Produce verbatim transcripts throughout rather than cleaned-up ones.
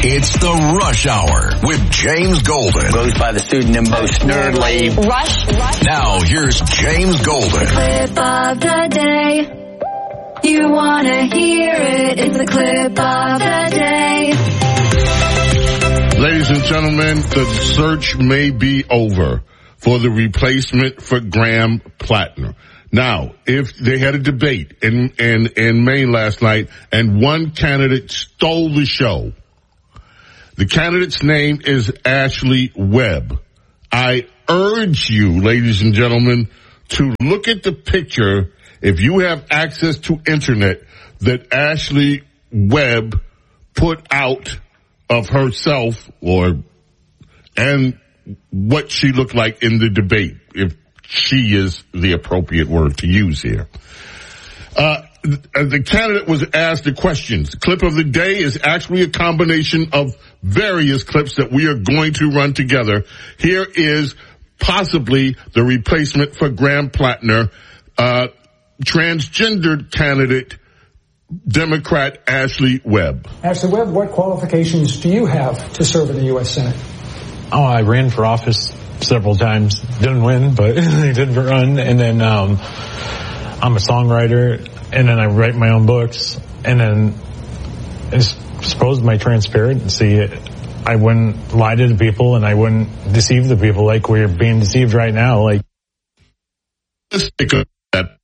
It's the Rush Hour with James Golden. Goes by the pseudonym Most Nerdly. Rush, Rush. Now here's James Golden. Clip of the day. You wanna hear it. It's the clip of the day. Ladies and gentlemen, the search may be over for the replacement for Graham Plattner. Now, if they had a debate in, in, in Maine last night and one candidate stole the show, the candidate's name is Ashley Webb. I urge you, ladies and gentlemen, to look at the picture, if you have access to internet, that Ashley Webb put out of herself or, and what she looked like in the debate, if she is the appropriate word to use here. Uh, the candidate was asked the questions. The clip of the day is actually a combination of various clips that we are going to run together. Here is possibly the replacement for Graham Plattner, uh, transgendered candidate, Democrat Ashley Webb. Ashley Webb, what qualifications do you have to serve in the U S Senate? Oh, I ran for office several times. Didn't win, but I did run. And then um I'm a songwriter, and then I write my own books. And then I suppose my transparency, I wouldn't lie to the people, and I wouldn't deceive the people like we're being deceived right now. Like, let's take a that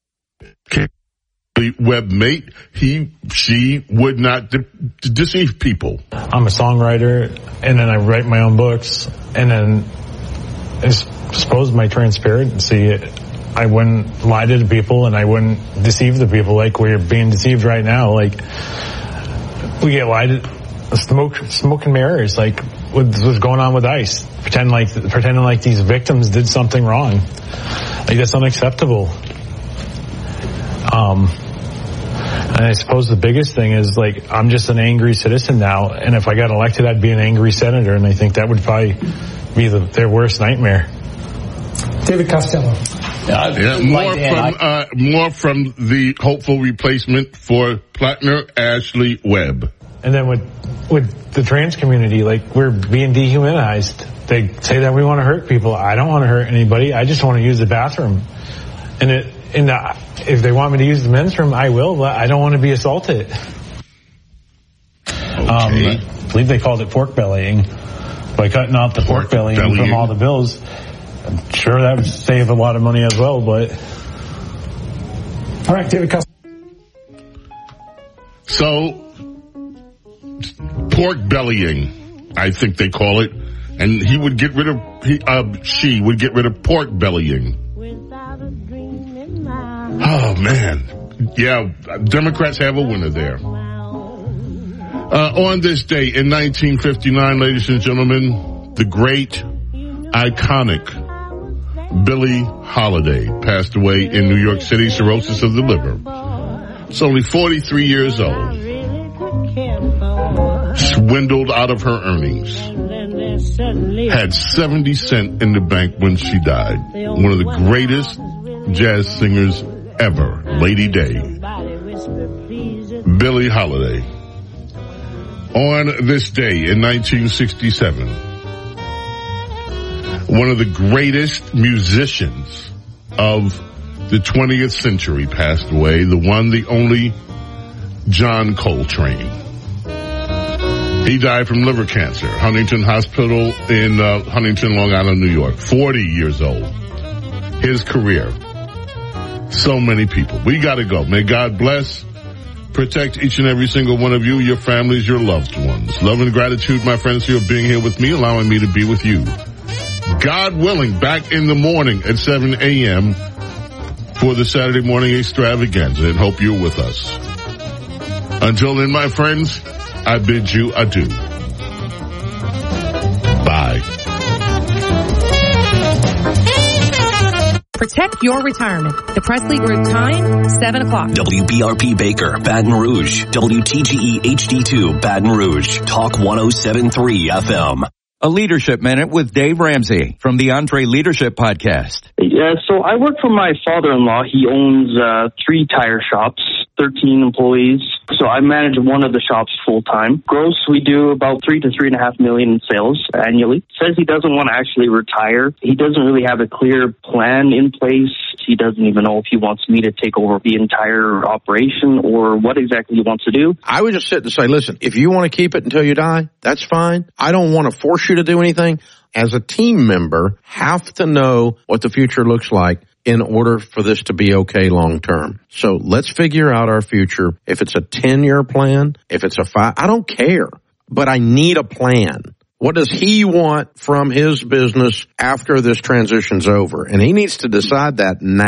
Webb mate. He, she would not de- deceive people. I'm a songwriter, and then I write my own books, and then I suppose my transparency, I wouldn't lie to the people, and I wouldn't deceive the people like we're being deceived right now. Like, we get lied to, smoke, smoke and mirrors, like what's going on with ICE, pretend like, pretending like these victims did something wrong. Like, that's unacceptable. Um, and I suppose the biggest thing is, like, I'm just an angry citizen now, and if I got elected, I'd be an angry senator, and I think that would probably be the, their worst nightmare. David Costello. Yeah, yeah, more from uh, more from the hopeful replacement for Plattner, Ashley Webb. And then with with the trans community, like, we're being dehumanized. They say that we want to hurt people. I don't want to hurt anybody. I just want to use the bathroom. And it, in the, if they want me to use the men's room, I will. But I don't want to be assaulted. Okay. Um, I believe they called it pork bellying by cutting out the pork, pork bellying, bellying from all the bills. I'm sure that would save a lot of money as well, but... All right, David Costello. So, pork bellying, I think they call it, and he would get rid of, he, uh, she would get rid of pork bellying. Oh, man. Yeah, Democrats have a winner there. Uh, on this day in nineteen fifty-nine, ladies and gentlemen, the great, iconic Billie Holiday passed away in New York City, cirrhosis of the liver. It's only forty-three years old. Swindled out of her earnings. Had seventy cents in the bank when she died. One of the greatest jazz singers ever, Lady Day. Billie Holiday. On this day in nineteen sixty-seven, one of the greatest musicians of the twentieth century passed away, the one, the only John Coltrane. He died from liver cancer, Huntington Hospital in uh, Huntington, Long Island, New York, forty years old. His career. So many people. We gotta go. May God bless, protect each and every single one of you, your families, your loved ones. Love and gratitude, my friends, for being here with me, allowing me to be with you. God willing, back in the morning at seven a.m. for the Saturday morning extravaganza, and hope you're with us. Until then, my friends, I bid you adieu. Bye. Protect your retirement. The Presley Group time, seven o'clock. W B R P Baker, Baton Rouge. W T G E H D two, Baton Rouge. Talk one oh seven point three F M. A Leadership Minute with Dave Ramsey from the Entre Leadership Podcast. Yeah, so I work for my father-in-law. He owns uh, three tire shops. thirteen employees. So I manage one of the shops full time. Gross, we do about three to three and a half million in sales annually. Says he doesn't want to actually retire. He doesn't really have a clear plan in place. He doesn't even know if he wants me to take over the entire operation or what exactly he wants to do. I would just sit and say, listen, if you want to keep it until you die, that's fine. I don't want to force you to do anything. As a team member, have to know what the future looks like in order for this to be okay long term. So let's figure out our future. If it's a ten-year plan, if it's a five, I don't care, but I need a plan. What does he want from his business after this transition's over? And he needs to decide that now.